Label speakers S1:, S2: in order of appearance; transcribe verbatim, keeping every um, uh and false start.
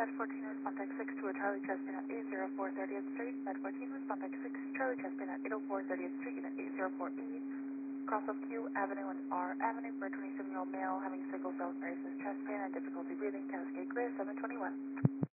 S1: Med fourteen, respond text six to a Charlie Chespin at eight oh four thirtieth Street. Med fourteen, respond text six, Charlie Chespin at eight oh four thirtieth Street, unit eight oh four E. Cross of Q Avenue and R Avenue for a twenty-seven-year-old male having sickle cell crisis chest pain and difficulty breathing, Cascade Clear, seven twenty-one.